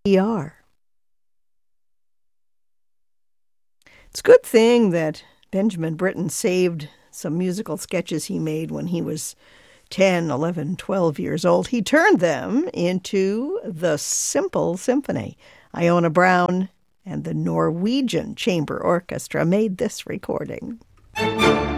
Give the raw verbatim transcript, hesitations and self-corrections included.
E R. It's a good thing that Benjamin Britten saved some musical sketches he made when he was ten, eleven, twelve years old. He turned them into the Simple Symphony. Iona Brown and the Norwegian Chamber Orchestra made this recording.